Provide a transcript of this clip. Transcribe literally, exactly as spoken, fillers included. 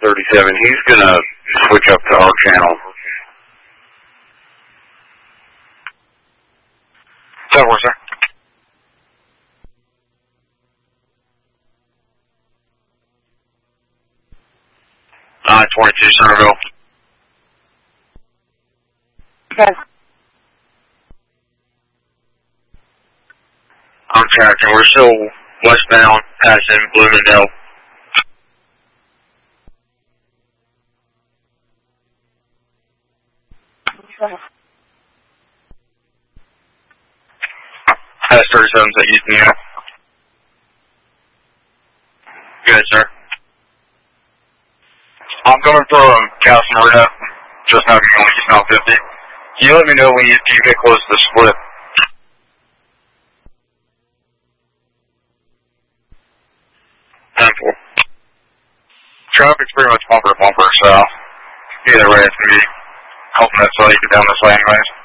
thirty-seven. He's going to switch up to our channel. ten four, sir. nine twenty-two, Centerville. Okay. I'm tracking. We're still westbound, passing Bloomingdale. S thirty-seven's at East New York. Good, sir. I'm coming from Casa Marina, just now going East Mount fifty. Can you let me know when you, you get close to the split? ten four. Traffic's pretty much bumper to bumper, so either way it's going to be helping us so you get down this way anyways.